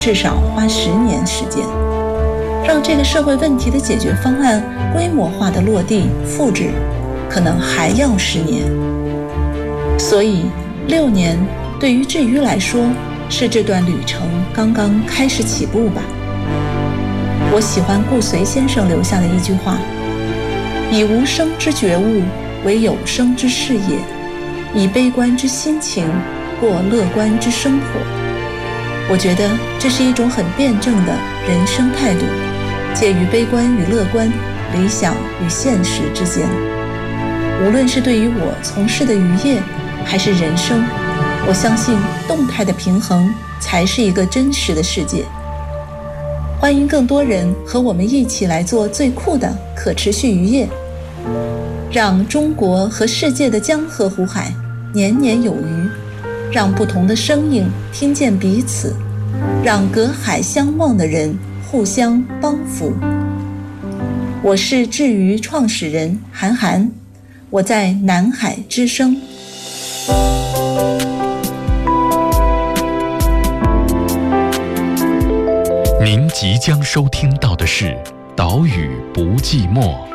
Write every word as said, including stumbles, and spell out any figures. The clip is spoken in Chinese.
至少花十年时间，让这个社会问题的解决方案规模化的落地复制，可能还要十年。所以六年对于志瑜来说，是这段旅程刚刚开始起步吧。我喜欢顾随先生留下的一句话：以无声之觉悟为有声之事业，以悲观之心情过乐观之生活。我觉得这是一种很辩证的人生态度，介于悲观与乐观、理想与现实之间。无论是对于我从事的渔业还是人生，我相信动态的平衡才是一个真实的世界。欢迎更多人和我们一起来做最酷的可持续渔业，让中国和世界的江河湖海年年有余，让不同的声音听见彼此，让隔海相望的人互相帮扶。我是志瑜创始人韩寒，我在南海之声。 您即将收听到的是《岛屿不寂寞》。